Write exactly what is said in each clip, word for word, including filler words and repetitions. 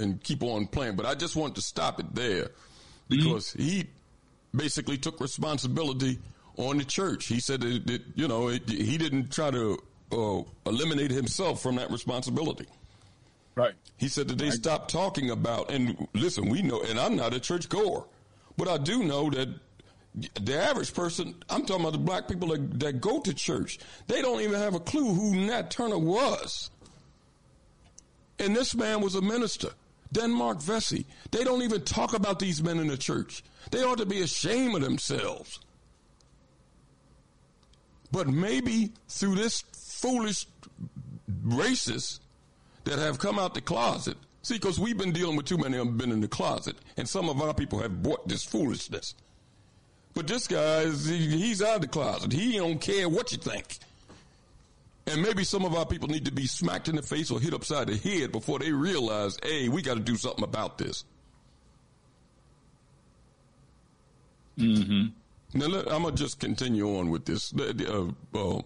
and keep on playing, but I just want to stop it there because mm-hmm. he basically took responsibility on the church. He said that, that you know, it, he didn't try to uh, eliminate himself from that responsibility. Right. He said that they right. stopped talking about, and listen, we know, and I'm not a church goer, but I do know that the average person, I'm talking about the black people that, that go to church, they don't even have a clue who Nat Turner was. And this man was a minister. Denmark Vesey. They don't even talk about these men in the church. They ought to be ashamed of themselves. But maybe through this foolish racists that have come out the closet, see, because we've been dealing with too many of them been in the closet, and some of our people have bought this foolishness. But this guy, is, he, he's out of the closet. He don't care what you think. And maybe some of our people need to be smacked in the face or hit upside the head before they realize, hey, we got to do something about this. Mm-hmm. Now, let, I'm going to just continue on with this. Uh, uh,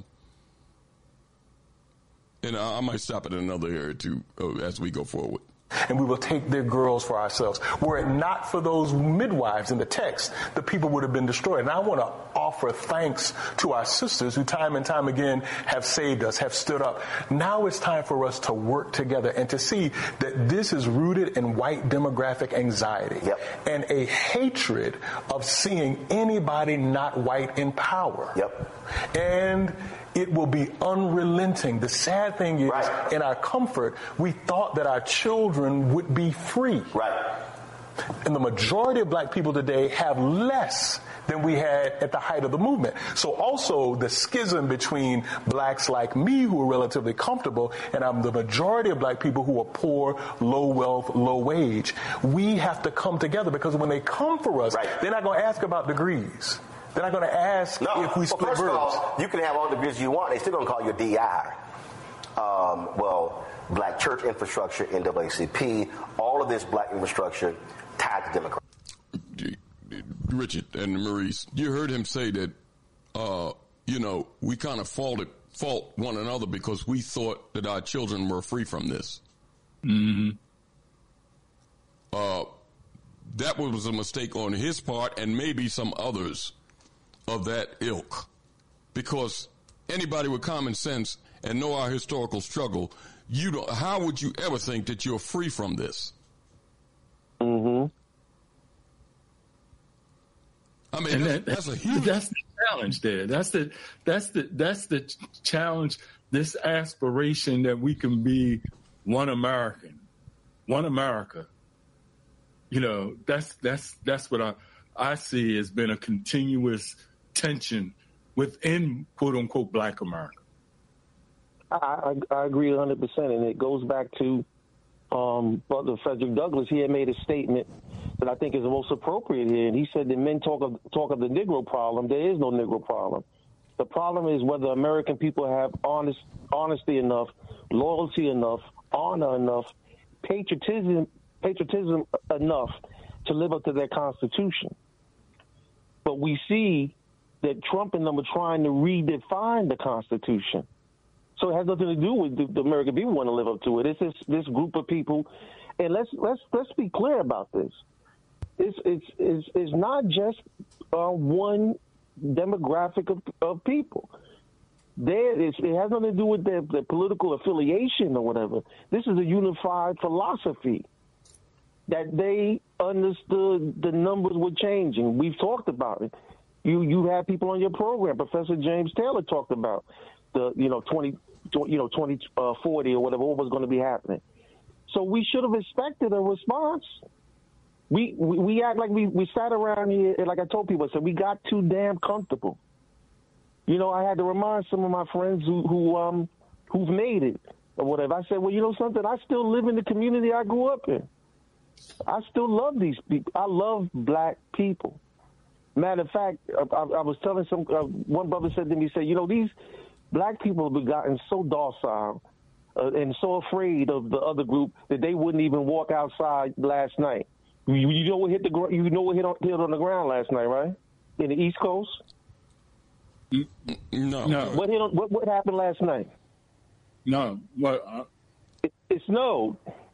and I, I might stop at another area, too, uh, as we go forward. And we will take their girls for ourselves. Were it not for those midwives in the text, the people would have been destroyed. And I want to offer thanks to our sisters who time and time again have saved us, have stood up. Now it's time for us to work together and to see that this is rooted in white demographic anxiety yep. and a hatred of seeing anybody not white in power. Yep. And it will be unrelenting. The sad thing is, right. in our comfort, we thought that our children would be free. Right. And the majority of black people today have less than we had at the height of the movement. So also the schism between blacks like me who are relatively comfortable and um, the majority of black people who are poor, low wealth, low wage. We have to come together because when they come for us, right. they're not going to ask about degrees. They're not going to ask no. if we split well, first verbs. Of all, you can have all the degrees you want. They're still going to call you a D I. Um, well, black church infrastructure, N double A C P, all of this black infrastructure tied to Democrats. Richard and Maurice, you heard him say that, uh, you know, we kind of faulted, fault one another because we thought that our children were free from this. Mm-hmm. Uh, that was a mistake on his part and maybe some others of that ilk. Because anybody with common sense and know our historical struggle, you don't, how would you ever think that you're free from this? Mm-hmm. I mean, and that's, that, that's a huge. That's the challenge there. That's the that's the that's the challenge. This aspiration that we can be one American, one America. You know, that's that's that's what I I see has been a continuous tension within quote unquote Black America. I, I, I agree one hundred percent, and it goes back to um, Brother Frederick Douglass. He had made a statement that I think is the most appropriate here, and he said that men talk of talk of the Negro problem. There is no Negro problem. The problem is whether American people have honest honesty enough, loyalty enough, honor enough, patriotism patriotism enough to live up to their Constitution. But we see that Trump and them are trying to redefine the Constitution. So it has nothing to do with the, the American people want to live up to it. It's this, this group of people, and let's let's let's be clear about this. It's it's it's, it's not just uh, one demographic of, of people. There, it's, it has nothing to do with their, their political affiliation or whatever. This is a unified philosophy that they understood the numbers were changing. We've talked about it. You you had people on your program. Professor James Taylor talked about the you know twenty you know twenty forty or whatever what was going to be happening. So we should have expected a response. We, we we act like we, we sat around here and like I told people, I said we got too damn comfortable. You know, I had to remind some of my friends who who um who've made it or whatever. I said, well, you know something, I still live in the community I grew up in. I still love these people. I love black people. Matter of fact, I, I was telling some uh, one brother said to me, he said, you know, these black people have gotten so docile uh, and so afraid of the other group that they wouldn't even walk outside last night. You, you know what hit the gr- you know what hit on, hit on the ground last night, right? In the East Coast. No. No. What hit on, what what happened last night? No. What? Uh... It, it snowed.